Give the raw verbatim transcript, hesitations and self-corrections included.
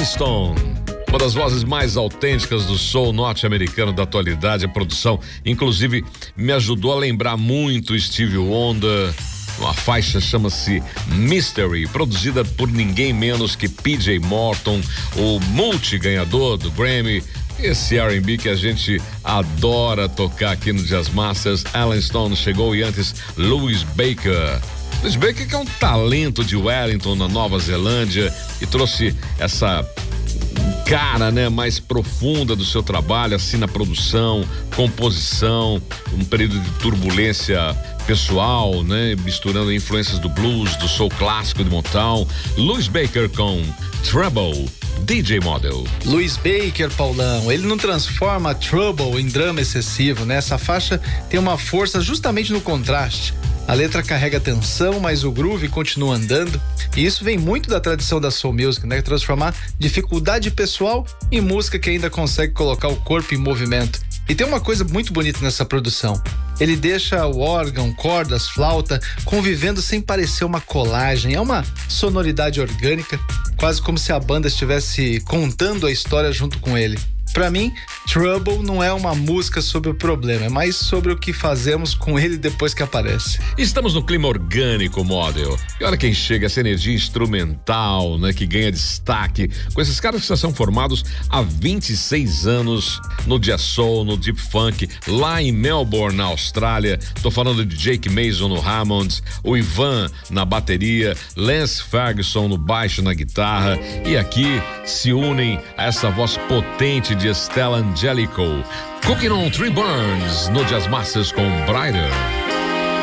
Alan Stone, uma das vozes mais autênticas do soul norte-americano da atualidade. A produção, inclusive, me ajudou a lembrar muito Stevie Wonder. A faixa chama-se Mystery, produzida por ninguém menos que P J Morton, o multi-ganhador do Grammy. Esse R and B que a gente adora tocar aqui no Jazz Masters. Alan Stone chegou, e antes Louis Baker. Louis Baker, que é um talento de Wellington, na Nova Zelândia, e trouxe essa cara, né, mais profunda do seu trabalho, assim, na produção, composição, um período de turbulência pessoal, né, misturando influências do blues, do soul clássico de Motown. Louis Baker com Trouble, D J Model. Louis Baker, Paulão, ele não transforma Trouble em drama excessivo, né? Essa faixa tem uma força justamente no contraste. A letra carrega tensão, mas o groove continua andando. E isso vem muito da tradição da soul music, né? Transformar dificuldade pessoal em música que ainda consegue colocar o corpo em movimento. E tem uma coisa muito bonita nessa produção. Ele deixa o órgão, cordas, flauta convivendo sem parecer uma colagem. É uma sonoridade orgânica, quase como se a banda estivesse contando a história junto com ele. Pra mim, Trouble não é uma música sobre o problema, é mais sobre o que fazemos com ele depois que aparece. Estamos no clima orgânico, Model. E olha quem chega, essa energia instrumental, né, que ganha destaque com esses caras que já são formados há vinte e seis anos no jazz soul, no deep funk, lá em Melbourne, na Austrália. Tô falando de Jake Mason no Hammond, o Ivan na bateria, Lance Ferguson no baixo, na guitarra, e aqui se unem a essa voz potente de Stella Angelico, Cooking on Three Burns no Jazz Masters com Brighter.